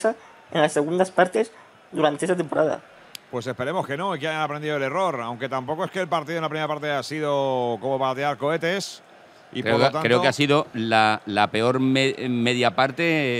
en las segundas partes durante esta temporada. Pues esperemos que no y que hayan aprendido el error, aunque tampoco es que el partido en la primera parte haya sido como patear cohetes. Y creo que ha sido la peor media parte